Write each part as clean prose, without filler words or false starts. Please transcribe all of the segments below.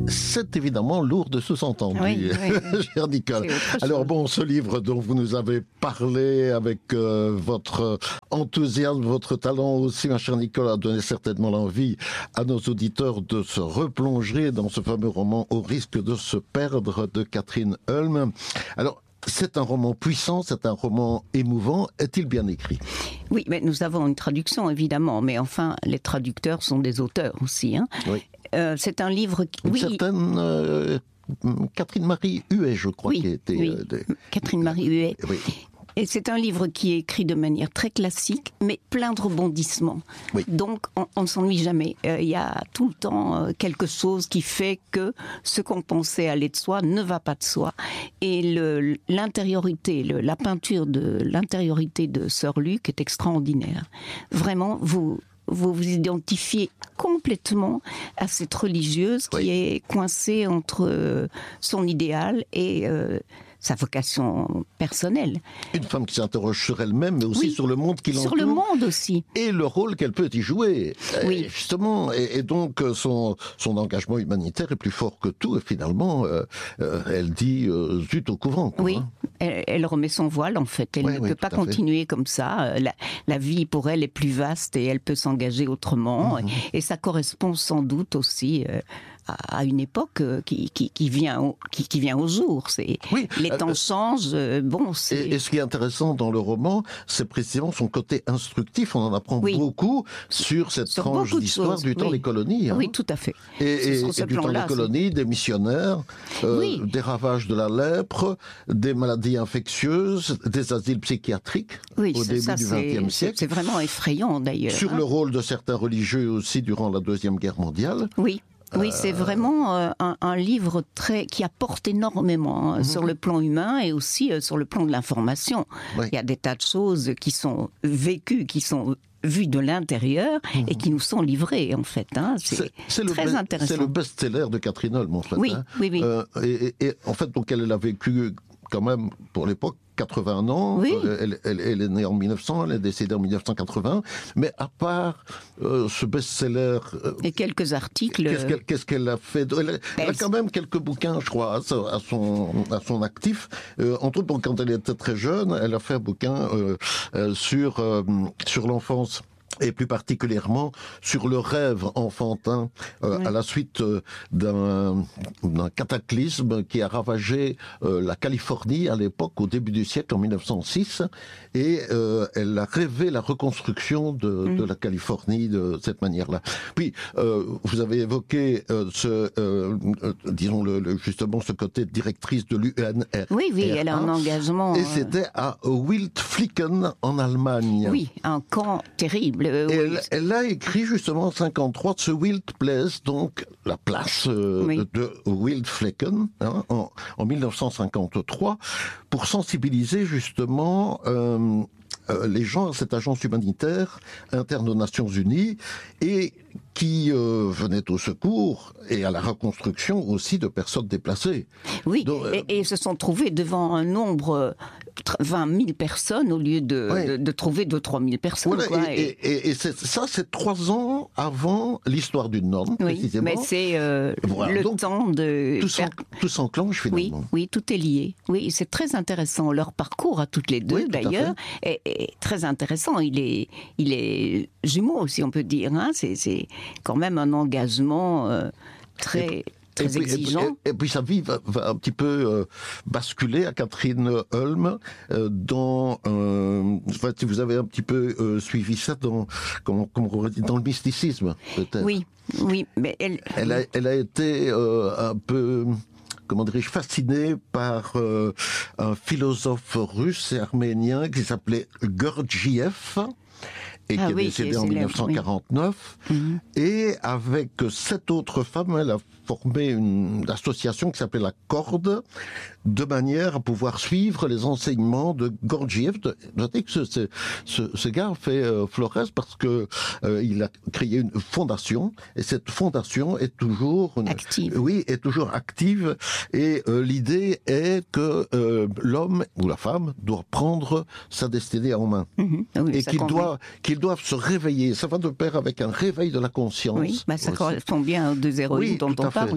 c'est évidemment lourd de sous-entendus, oui. cher Nicole. Alors bon, ce livre dont vous nous avez parlé avec votre enthousiasme, votre talent aussi, ma chère Nicole, a donné certainement l'envie à nos auditeurs de se replonger dans ce fameux roman Au risque de se perdre de Catherine Hulme. Alors, c'est un roman puissant, c'est un roman émouvant. Est-il bien écrit ? Oui, mais nous avons une traduction, évidemment. Mais enfin, les traducteurs sont des auteurs aussi. Hein. Oui. C'est un livre... Une certaine Catherine-Marie Huet, je crois, oui, qui était... Oui, Catherine-Marie Huet. Oui. Et c'est un livre qui est écrit de manière très classique, mais plein de rebondissements. Oui. Donc, on ne s'ennuie jamais. Il y a tout le temps quelque chose qui fait que ce qu'on pensait aller de soi ne va pas de soi. Et l'intériorité, la peinture de l'intériorité de Sœur Luc est extraordinaire. Vraiment, vous identifiez complètement à cette religieuse qui est coincée entre son idéal et sa vocation personnelle. Une femme qui s'interroge sur elle-même, mais aussi sur le monde qui l'entoure. Sur le monde aussi. Et le rôle qu'elle peut y jouer. Oui. Justement, et donc son engagement humanitaire est plus fort que tout. Et finalement, elle dit zut au couvent. Quoi, oui, hein. Elle remet son voile en fait. Elle ne peut pas continuer comme ça. La vie pour elle est plus vaste et elle peut s'engager autrement. Et ça correspond sans doute aussi à une époque qui vient au jour. Les temps changent. Et ce qui est intéressant dans le roman, c'est précisément son côté instructif. On en apprend beaucoup sur cette tranche d'histoire du temps des colonies. Hein. Oui, tout à fait. Et du temps des colonies, des missionnaires, des ravages de la lèpre, des maladies infectieuses, des asiles psychiatriques au début du XXe siècle. C'est vraiment effrayant d'ailleurs. Sur le rôle de certains religieux aussi durant la Deuxième Guerre mondiale. Oui. Oui, c'est vraiment un livre qui apporte énormément sur le plan humain et aussi sur le plan de l'information. Oui. Il y a des tas de choses qui sont vécues, qui sont vues de l'intérieur et qui nous sont livrées, en fait. Hein. C'est très intéressant. C'est le best-seller de Catherine Hulme, en fait. Oui, hein. oui. Et en fait, donc, elle a vécu quand même, pour l'époque, 80 ans, oui. Elle est née en 1900, elle est décédée en 1980, mais à part ce best-seller... et quelques articles... Qu'est-ce qu'elle a fait? Elle a quand même quelques bouquins, je crois, à son actif. Entre autres, quand elle était très jeune, elle a fait un bouquin sur l'enfance. Et plus particulièrement sur le rêve enfantin à la suite d'un cataclysme qui a ravagé la Californie à l'époque, au début du siècle, en 1906. Et elle a rêvé la reconstruction de la Californie de cette manière-là. Puis, vous avez évoqué disons justement ce côté directrice de l'UNRWA. Oui, elle a un engagement... Et c'était à Wildflicken en Allemagne. Oui, un camp terrible. Elle a écrit justement en 1953 ce Wild Place, donc la place de Wildflecken, hein, en 1953, pour sensibiliser justement les gens à cette agence humanitaire interne aux Nations Unies et qui venait au secours et à la reconstruction aussi de personnes déplacées. Oui, donc, et se sont trouvés devant un nombre 20 000 personnes au lieu de trouver 2-3 000 personnes. Voilà, quoi, et c'est 3 ans avant l'histoire d'une norme, précisément. Mais c'est le donc, temps de... Tout s'enclenche finalement. Oui, tout est lié. Oui, c'est très intéressant. Leur parcours à toutes les deux, d'ailleurs, est très intéressant. Il est jumeau, si on peut dire. Hein. C'est quand même un engagement très exigeant. Et puis sa vie va un petit peu basculer à Catherine Hulme dans... si vous avez un petit peu suivi ça dans le mysticisme, peut-être. Oui, mais elle a été un peu... comment dirais-je, fascinée par un philosophe russe et arménien qui s'appelait Gurdjieff, et qui est décédé en 1949. Oui. Et avec 7 autres femmes, elle a formé une association qui s'appelait la Corde, de manière à pouvoir suivre les enseignements de Gurdjieff. Notez que ce gars fait Flores parce que il a créé une fondation, et cette fondation est toujours active. Oui, est toujours active. Et l'idée est que l'homme ou la femme doit prendre sa destinée en main, et qu'ils doivent se réveiller. Ça va de pair avec un réveil de la conscience. Oui, ça correspond bien aux 2 héroïnes dont on parle.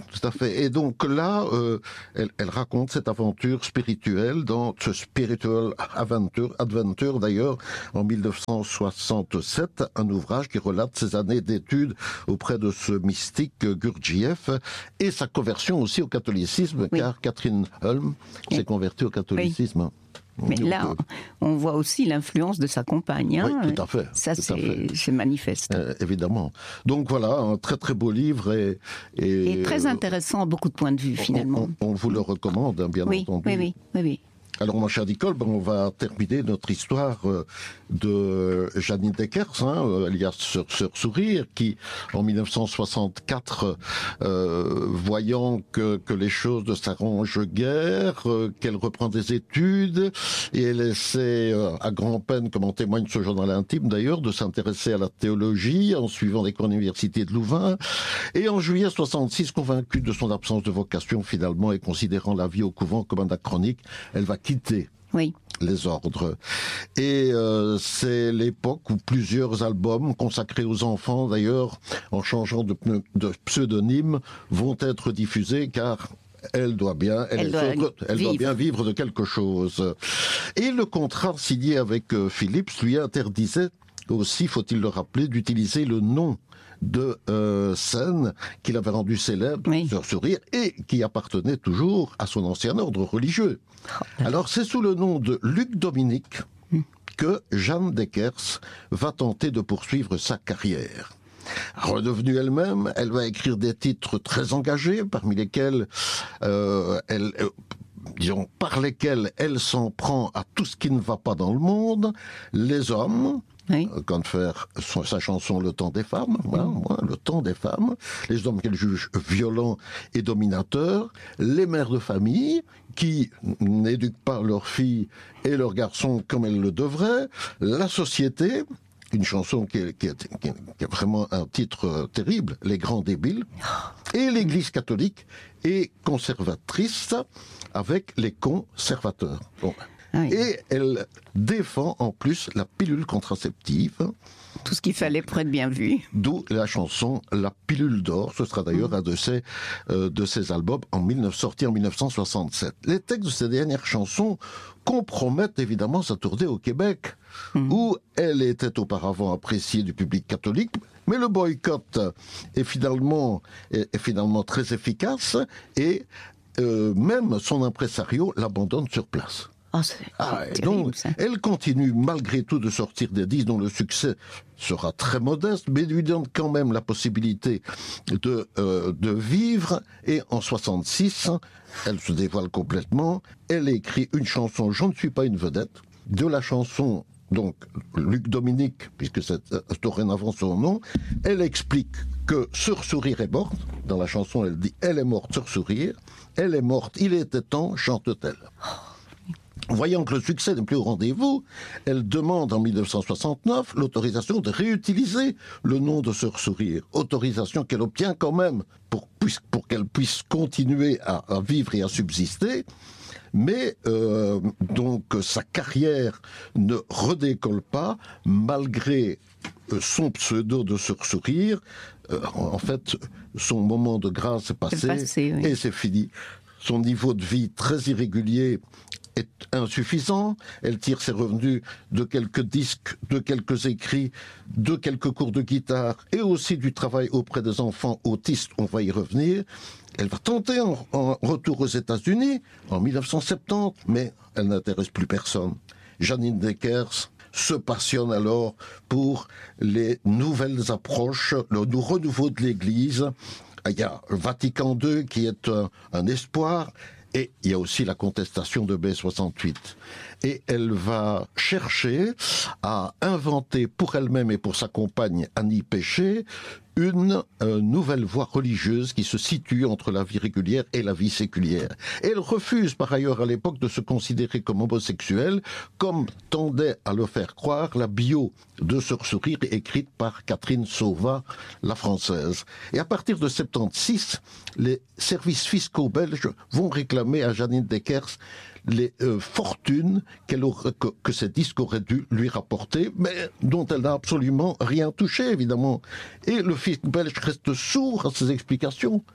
tout à fait. Et donc là, elle raconte cette aventure spirituelle dans ce Spiritual Adventure d'ailleurs, en 1967, un ouvrage qui relate ses années d'études auprès de ce mystique Gurdjieff et sa conversion aussi au catholicisme, car Catherine Hulme s'est convertie au catholicisme. Oui. Mais là, on voit aussi l'influence de sa compagne. Hein. Oui, tout à fait. Ça, c'est manifeste. Évidemment. Donc voilà, un très très beau livre et très intéressant à beaucoup de points de vue, finalement. On vous le recommande, bien entendu. Oui. Alors, mon cher Nicole, on va terminer notre histoire de Janine Deckers, alias Sœur Sourire, qui, en 1964, voyant que les choses ne s'arrangent guère, qu'elle reprend des études, et elle essaie, à grand-peine, comme en témoigne ce journal intime d'ailleurs, de s'intéresser à la théologie, en suivant les cours de l'université de Louvain, et en juillet 66, convaincue de son absence de vocation, finalement, et considérant la vie au couvent comme anachronique, elle va quitter les ordres. Et c'est l'époque où plusieurs albums consacrés aux enfants, d'ailleurs, en changeant de pseudonyme, vont être diffusés, car elle doit bien vivre de quelque chose. Et le contrat signé avec Philips lui interdisait aussi, faut-il le rappeler, d'utiliser le nom de scène qu'il avait rendu célèbre, Sœur Sourire, et qui appartenait toujours à son ancien ordre religieux. Alors c'est sous le nom de Luc Dominique que Jeanne Deckers va tenter de poursuivre sa carrière. Redevenue elle-même, elle va écrire des titres très engagés, parmi lesquels par lesquels elle s'en prend à tout ce qui ne va pas dans le monde, les hommes, quand faire sa chanson Le Temps des femmes, Le Temps des femmes, les hommes qu'elle juge violents et dominateurs, les mères de famille qui n'éduquent pas leurs filles et leurs garçons comme elles le devraient, la société, une chanson qui a vraiment un titre terrible, Les Grands Débiles, et l'Église catholique est conservatrice avec les conservateurs. Bon. Et elle défend en plus la pilule contraceptive. Tout ce qu'il fallait pour être bien vu. D'où la chanson La Pilule d'Or. Ce sera d'ailleurs un de ses albums sorti en 1967. Les textes de ces dernières chansons compromettent évidemment sa tournée au Québec, où elle était auparavant appréciée du public catholique, mais le boycott est finalement très efficace et même son impresario l'abandonne sur place. Terrible, donc, ça. elle continue malgré tout de sortir des disques dont le succès sera très modeste, mais lui donne quand même la possibilité de vivre. Et en 66, elle se dévoile complètement. Elle écrit une chanson « Je ne suis pas une vedette ». De la chanson, donc, Luc Dominique, puisque c'est dorénavant son nom, elle explique que Sœur Sourire est morte. Dans la chanson, elle dit « Elle est morte, Sœur Sourire. Elle est morte, il était temps, chante-t-elle ». Voyant que le succès n'est plus au rendez-vous, elle demande en 1969 l'autorisation de réutiliser le nom de Sœur Sourire. Autorisation qu'elle obtient quand même pour qu'elle puisse continuer à vivre et à subsister. Mais donc sa carrière ne redécolle pas malgré son pseudo de Sœur Sourire. En fait, son moment de grâce est passé. Et c'est fini. Son niveau de vie très irrégulier est insuffisant. Elle tire ses revenus de quelques disques, de quelques écrits, de quelques cours de guitare et aussi du travail auprès des enfants autistes. On va y revenir. Elle va tenter un retour aux États-Unis en 1970, mais elle n'intéresse plus personne. Janine Deckers se passionne alors pour les nouvelles approches, le renouveau de l'Église. Il y a Vatican II qui est un espoir. Et il y a aussi la contestation de mai 68. Et elle va chercher à inventer pour elle-même et pour sa compagne Annie Péché une nouvelle voie religieuse qui se situe entre la vie régulière et la vie séculière. Et elle refuse par ailleurs à l'époque de se considérer comme homosexuelle, comme tendait à le faire croire la bio de Sœur Sourire écrite par Catherine Sauvat, la française. Et à partir de 76, les services fiscaux belges vont réclamer à Janine Deckers les fortunes que ces disques auraient dû lui rapporter, mais dont elle n'a absolument rien touché, évidemment. Et le fisc belge reste sourd à ces explications.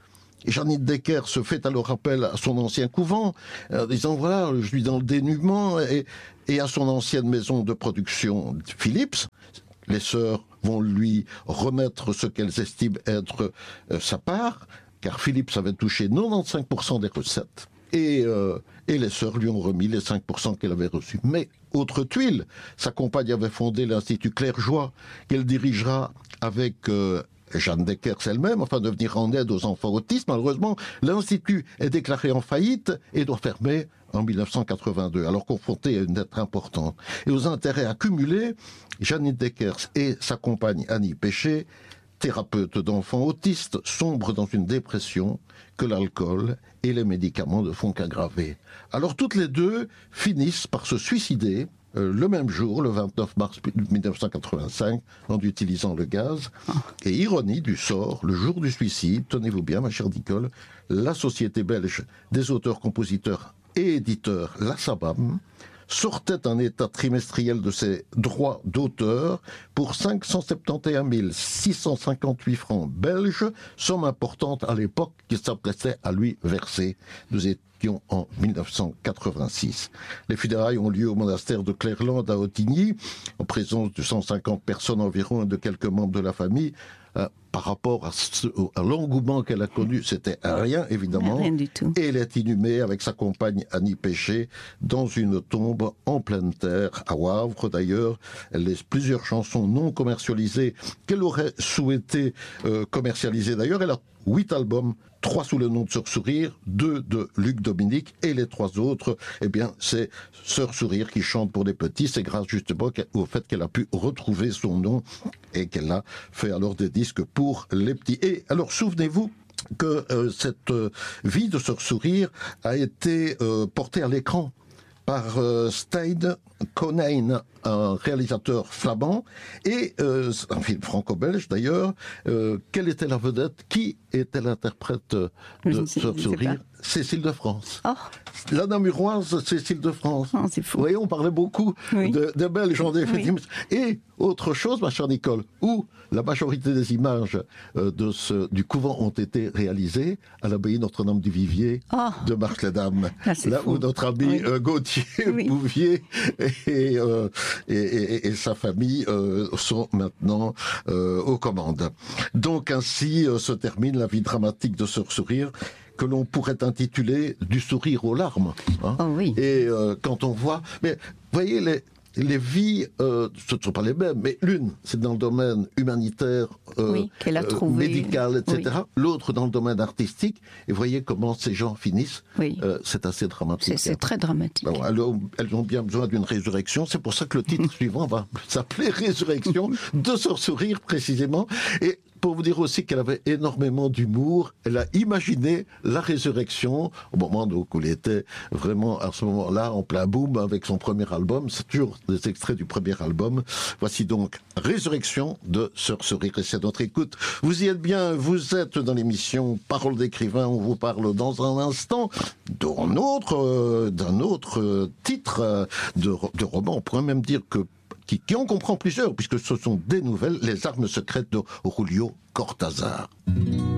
Jeanine Decker se fait alors appel à son ancien couvent, en disant voilà, je suis dans le dénuement, et à son ancienne maison de production Philips. Les sœurs vont lui remettre ce qu'elles estiment être sa part, car Philips avait touché 95% des recettes. Et les sœurs lui ont remis les 5% qu'elle avait reçus. Mais, autre tuile, sa compagne avait fondé l'Institut Claire-Joie, qu'elle dirigera avec Jeanne Deckers elle-même, afin de venir en aide aux enfants autistes. Malheureusement, l'Institut est déclaré en faillite et doit fermer en 1982, alors confronté à une dette importante. Et aux intérêts accumulés, Jeanne Deckers et sa compagne Annie Péché, thérapeute d'enfants autistes, sombrent dans une dépression que l'alcool et les médicaments ne font qu'aggraver. Alors toutes les deux finissent par se suicider le même jour, le 29 mars 1985, en utilisant le gaz. Et ironie du sort, le jour du suicide, tenez-vous bien ma chère Nicole, la société belge des auteurs-compositeurs et éditeurs, la SABAM, sortait un état trimestriel de ses droits d'auteur pour 571 658 francs belges, somme importante à l'époque qui s'apprêtait à lui verser. Nous étions en 1986. Les funérailles ont lieu au monastère de Clairland à Ottigny, en présence de 150 personnes environ et de quelques membres de la famille. Par rapport à l'engouement qu'elle a connu, c'était rien, évidemment. Rien du tout. Et elle est inhumée avec sa compagne Annie Péché dans une tombe en pleine terre, à Wavre d'ailleurs. Elle laisse plusieurs chansons non commercialisées qu'elle aurait souhaité commercialiser d'ailleurs. Elle a 8 albums, 3 sous le nom de Sœur Sourire, 2 de Luc Dominique, et les 3 autres, eh bien, c'est Sœur Sourire qui chante pour les petits. C'est grâce justement au fait qu'elle a pu retrouver son nom et qu'elle a fait alors des disques pour les petits. Et alors, souvenez-vous que cette vie de Sœur Sourire a été portée à l'écran par Stijn Koneyn, un réalisateur flamand, et un film franco-belge d'ailleurs. Quelle était la vedette? Qui était l'interprète de Sœur Sourire? Cécile de France. Oh. La namuroise Cécile de France. Oh, c'est fou. Vous voyez, on parlait beaucoup de Belges en définitive. Oui. Et autre chose, ma chère Nicole, où la majorité des images du couvent ont été réalisées à l'abbaye Notre-Dame du Vivier de Marche-les-Dames. Là où notre ami Gauthier Bouvier et sa famille sont maintenant aux commandes. Donc ainsi se termine la vie dramatique de Sœur Sourire, que l'on pourrait intituler du sourire aux larmes. Hein. Oh oui. Et quand on voit... Mais voyez, les vies, ce ne sont pas les mêmes, mais l'une, c'est dans le domaine humanitaire, qu'elle a trouvé, médical, etc. L'autre dans le domaine artistique. Et voyez comment ces gens finissent. Oui. C'est assez dramatique. C'est très dramatique. Bon, elles ont bien besoin d'une résurrection. C'est pour ça que le titre suivant va s'appeler Résurrection de Sœur Sourire, précisément. Et pour vous dire aussi qu'elle avait énormément d'humour, elle a imaginé la résurrection au moment où elle était vraiment à ce moment-là en plein boom avec son premier album. C'est toujours des extraits du premier album. Voici donc Résurrection de Sœur Sourire et c'est notre écoute. Vous y êtes bien, vous êtes dans l'émission Parole d'écrivain. On vous parle dans un instant d'un autre titre de roman. On pourrait même dire que qui en comprend plusieurs, puisque ce sont des nouvelles, Les armes secrètes de Julio Cortázar.